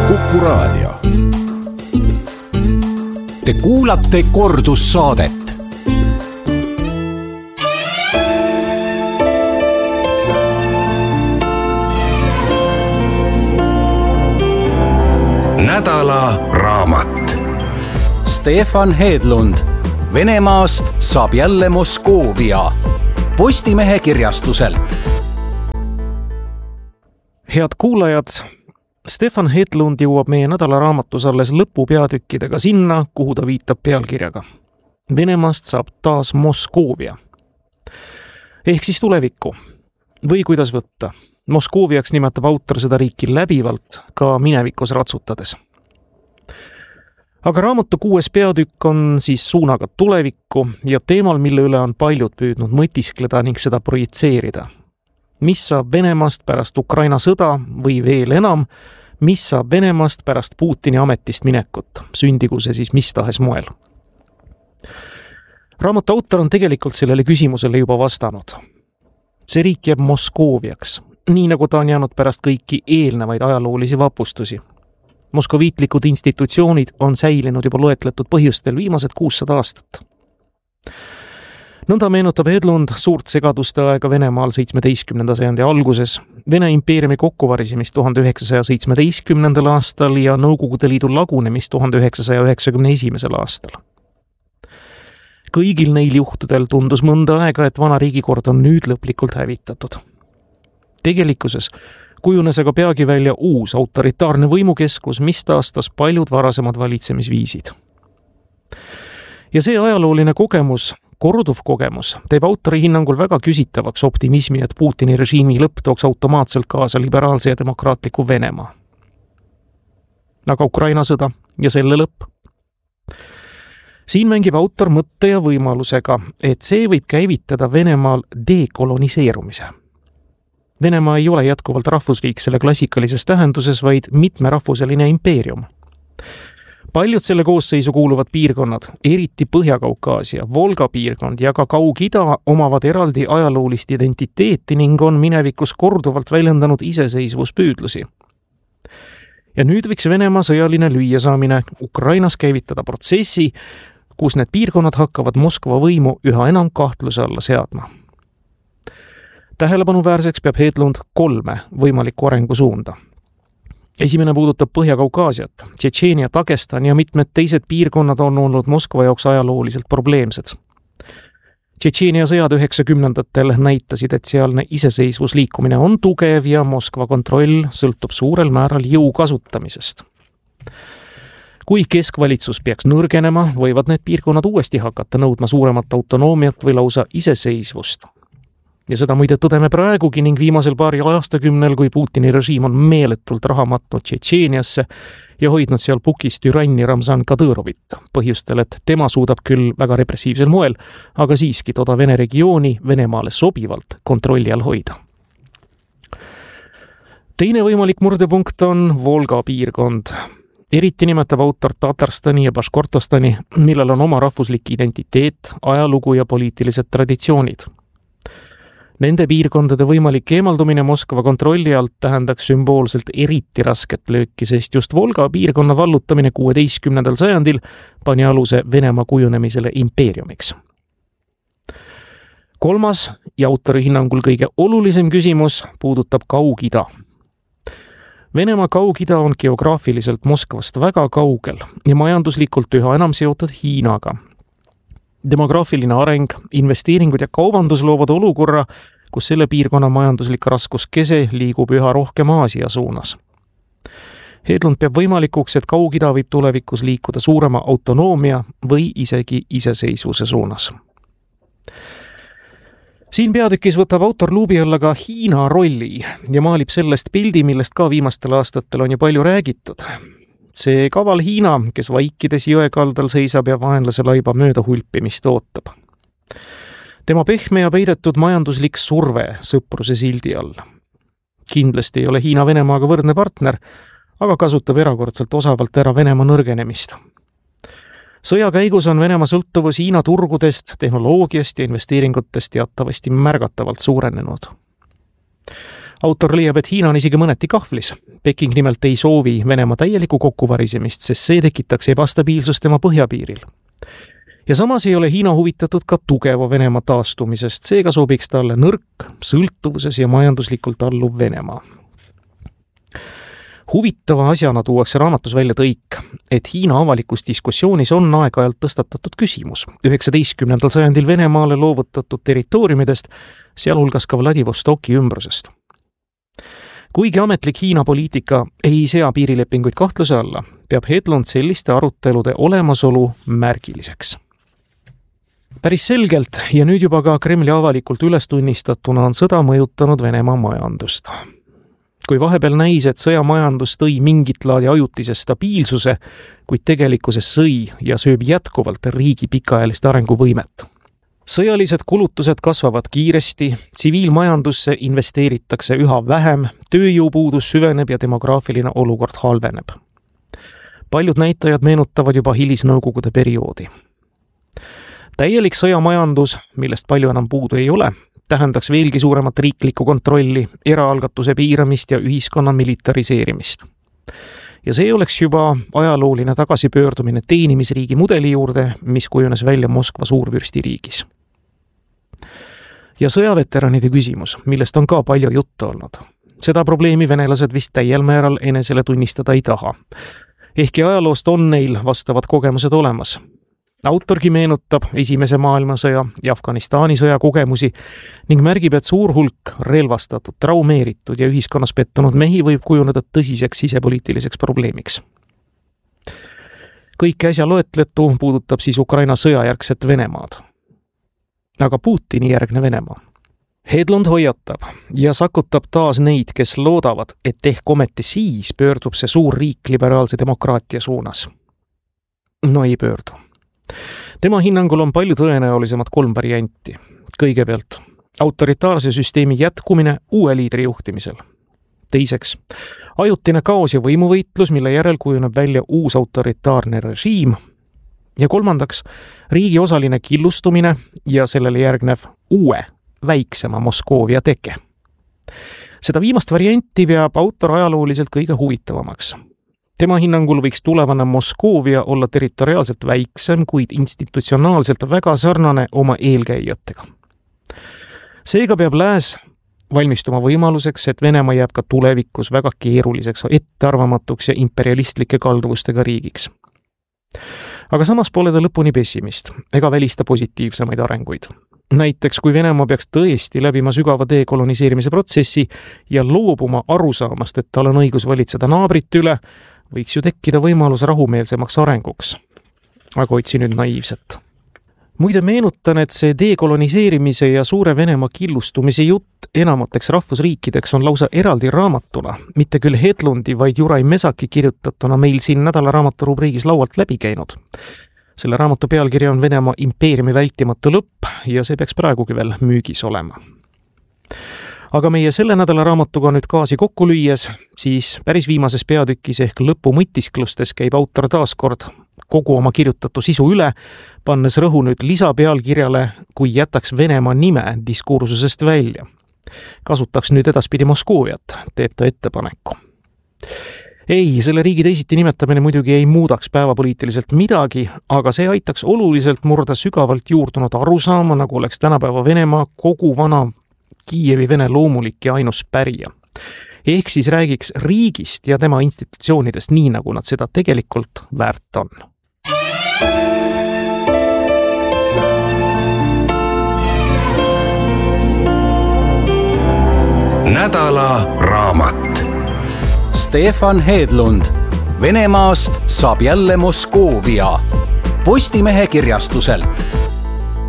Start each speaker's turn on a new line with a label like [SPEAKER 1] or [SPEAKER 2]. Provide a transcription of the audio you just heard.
[SPEAKER 1] Kuku Raadio. Te kuulate kordussaadet. Nädala raamat. Stefan Hedlund. Venemaast saab jälle Moskoovia. Postimehe kirjastuselt.
[SPEAKER 2] Head kuulajad, Stefan Hedlund jõuab meie nädalaraamatus alles lõpupeatükkidega sinna, kuhu ta viitab pealkirjaga. Venemaast saab taas Moskoovia. Ehk siis tulevikku. Või kuidas võtta? Moskooviaks nimetab autor seda riiki läbivalt, ka minevikus ratsutades. Aga raamatu 6. peatükk on siis suunaga tulevikku ja teemal, mille üle on paljud püüdnud mõtiskleda ning seda projitseerida. Mis saab Venemaast pärast Ukraina sõda või veel enam, mis saab Venemaast pärast Putini ametist minekut, sündigu see siis mis tahes moel. Raamatu autor on tegelikult sellele küsimusele juba vastanud. See riik jääb Moskooviaks, nii nagu ta on jäänud pärast kõiki eelnevaid ajaloolisi vapustusi. Moskoviitlikud institutsioonid on säilinud juba loetletud põhjustel viimased 600 aastat. Nõnda meenutab Hedlund suurt segaduste aega Venemaal 17. sajandi alguses, Vene impeeriumi kokkuvarisemist 1917. aastal ja Nõukogude Liidu lagunemist 1991. aastal. Kõigil neil juhtudel tundus mõnda aega, et vana riigikord on nüüd lõplikult hävitatud. Tegelikkuses kujunes aga peagi välja uus autoritaarne võimukeskus, mis taastas paljud varasemad valitsemisviisid. Ja see ajalooline kogemus, korduv kogemus, teeb autori hinnangul väga küsitavaks optimismi, et Putini režiimi lõpp tooks automaatselt kaasa liberaalse ja demokraatliku Venemaa. Aga Ukraina sõda ja selle lõpp? Siin mängib autor mõtte ja võimalusega, et see võib käivitada Venemaal dekoloniseerumise. Venemaa ei ole jätkuvalt rahvusriik selle klassikalises tähenduses, vaid mitmerahvuseline impeerium. Paljud selle koosseisu kuuluvad piirkonnad, eriti Põhja-Kaukaasia, Volga piirkond ja ka Kaug-Ida omavad eraldi ajaloolist identiteeti ning on minevikus korduvalt väljendanud iseseisvuspüüdlusi. Ja nüüd võiks Venemaa sõjaline lüüasaamine Ukrainas käivitada protsessi, kus need piirkonnad hakkavad Moskva võimu üha enam kahtluse alla seadma. Tähelepanuväärseks peab Hedlund 3 võimalikku arengusuunda. Esimene puudutab Põhja-Kaukaasiat, Tšetšeenia, Dagestan ja mitmed teised piirkonnad on olnud Moskva jaoks ajalooliselt probleemsed. Tšetšeenia sõjad 90-ndatel näitasid, et sealne iseseisvusliikumine on tugev ja Moskva kontroll sõltub suurel määral jõu kasutamisest. Kui keskvalitsus peaks nõrgenema, võivad need piirkonnad uuesti hakata nõudma suuremat autonoomiat või lausa iseseisvust. Ja seda muide tõdeme praegugi ning viimasel paaril aastakümnel, kui Putini režiim on meeletult raha matnud Tšetšeeniasse ja hoidnud seal pukis türanni Ramzan Kadyrovit, põhjustel, et tema suudab küll väga repressiivsel moel, aga siiski toda Vene regiooni Venemaale sobivalt kontrolli all hoida. Teine võimalik murdepunkt on Volga piirkond. Eriti nimetab autor Tatarstani ja Baškortostani, millel on oma rahvuslik identiteet, ajalugu ja poliitilised traditsioonid. Nende piirkondade võimalik eemaldumine Moskva kontrolli alt tähendaks sümboolselt eriti rasket lööki, sest just Volga piirkonna vallutamine 16. sajandil pani aluse Venemaa kujunemisele impeeriumiks. Kolmas ja autori hinnangul kõige olulisem küsimus puudutab Kaug-Ida. Venemaa Kaug-Ida on geograafiliselt Moskvast väga kaugel ja majanduslikult üha enam seotud Hiinaga. Demograafiline areng, investeeringud ja kaubandus loovad olukorra, kus selle piirkonna majanduslik raskuskese liigub üha rohkem Aasia suunas. Hedlund peab võimalikuks, et Kaug-Ida võib tulevikus liikuda suurema autonoomia või isegi iseseisvuse suunas. Siin peatükis võtab autor luubi alla ka Hiina rolli ja maalib sellest pildi, millest ka viimastel aastatel on ju palju räägitud. See kaval Hiina, kes vaikides jõekaldal seisab ja vaenlase laiba mööda hulpimist ootab. Tema pehme ja peidetud majanduslik surve sõpruse sildi all. Kindlasti ei ole Hiina Venemaaga võrdne partner, aga kasutab erakordselt osavalt ära Venemaa nõrgenemist. Sõja käigus on Venemaa sõltuvus Hiina turgudest, tehnoloogiast ja investeeringutest teatavasti märgatavalt suurenenud. autor leiab, et Hiina on isegi mõneti kahvlis. Peking nimelt ei soovi Venemaa täielikku kokkuvarisemist, sest see tekitaks ebastabiilsust tema põhjapiiril. Ja samas ei ole Hiina huvitatud ka tugeva Venemaa taastumisest, seega sobiks talle nõrk, sõltuvuses ja majanduslikult alluv Venemaa. Huvitava asjana tuuakse raamatus välja tõik, et Hiina avalikus diskussioonis on aeg-ajalt tõstatatud küsimus 19. sajandil Venemaale loovutatud territooriumidest, sealhulgas ka Vladivostoki ümbrusest. Kuigi ametlik Hiina poliitika ei sea piirilepinguid kahtluse alla, peab Hedlund selliste arutelude olemasolu märgiliseks. Päris selgelt ja nüüd juba ka Kremli avalikult üles tunnistatuna on sõda mõjutanud Venemaa majandust. Kui vahepeal näis, et sõjamajandus tõi mingit laadi ajutise stabiilsuse, kuid tegelikkuses sõi ja sööb jätkuvalt riigi pikaajalist arenguvõimet. Sõjalised kulutused kasvavad kiiresti, tsiviilmajandusse investeeritakse üha vähem, tööjõupuudus süveneb ja demograafiline olukord halveneb. Paljud näitajad meenutavad juba hilisnõukogude perioodi. Täielik sõjamajandus, millest palju enam puudu ei ole, tähendaks veelgi suuremat riiklikku kontrolli, eraalgatuse piiramist ja ühiskonna militariseerimist. Ja see oleks juba ajalooline tagasipöördumine teenimisriigi mudeli juurde, mis kujunes välja Moskva suurvürstiriigis. Ja sõjaveteranide küsimus, millest on ka palju juttu olnud. Seda probleemi venelased vist täiel määral enesele tunnistada ei taha. Ehkki ajaloost on neil vastavad kogemused olemas. Autorgi meenutab Esimese maailmasõja ja Afganistani sõja kogemusi ning märgib, et suur hulk relvastatud, traumeeritud ja ühiskonnas pettunud mehi võib kujuneda tõsiseks sisepoliitiliseks probleemiks. Kõik äsja loetletu puudutab siis Ukraina sõjajärgset Venemaad. Aga Putini järgne Venemaa. Hedlund hoiatab ja sakutab taas neid, kes loodavad, et ehk ometi siis pöördub see suur riik liberaalse demokraatia suunas. No ei pöördu. Tema hinnangul on palju tõenäolisemad 3 varianti. Kõigepealt, autoritaarse süsteemi jätkumine uue liidri juhtimisel. Teiseks, ajutine kaos ja võimuvõitlus, mille järel kujuneb välja uus autoritaarne režiim. Ja kolmandaks, riigi osaline killustumine ja sellele järgnev uue, väiksema Moskoovia teke. Seda viimast varianti peab autor ajalooliselt kõige huvitavamaks. Tema hinnangul võiks tulevane Moskoovia olla territoriaalselt väiksem, kuid institutsionaalselt väga sarnane oma eelkäijatega. Seega peab lääs valmistuma võimaluseks, et Venemaa jääb ka tulevikus väga keeruliseks, ettearvamatuks ja imperialistlike kalduvustega riigiks. Aga samas pole ta lõpuni pessimist ega välista positiivsemaid arenguid. Näiteks, kui Venemaa peaks tõesti läbima sügava dekoloniseerimise protsessi ja loobuma arusaamast, et tal on õigus valitseda naabrit üle, võiks ju tekkida võimalus rahumeelsemaks arenguks. Aga otsi nüüd naiivset. Muide meenutan, et see dekoloniseerimise ja suure Venemaa killustumise jutt enamateks rahvusriikideks on lausa eraldi raamatuna, mitte küll Hedlundi, vaid Juraj Mesaki kirjutatuna meil siin nädala raamatu rubriigis laualt läbi käinud. Selle raamatu pealkirja on Venemaa impeeriumi vältimatu lõpp ja see peaks praegugi veel müügis olema. Aga meie selle nädala raamatuga nüüd gaasi kokku lüües, siis päris viimases peatükis ehk lõpu mõtisklustes käib autor taaskord kogu oma kirjutatu sisu üle, pannes rõhu nüüd lisapealkirjale, kui jätaks Venemaa nime diskursusest välja. Kasutaks nüüd edaspidi Moskooviat, teeb ta ettepaneku. Ei, selle riigi teisiti nimetamine muidugi ei muudaks päevapoliitiliselt midagi, aga see aitaks oluliselt murda sügavalt juurdunud arusaama, nagu oleks tänapäeva Venemaa kogu vana Kiievi Vene loomulik ja ainus pärija. Ehk siis räägiks riigist ja tema institutsioonidest nii, nagu nad seda tegelikult väärt on.
[SPEAKER 1] Nädala raamat. Stefan Hedlund. Venemaast saab jälle Moskoovia. Postimehe kirjastuselt.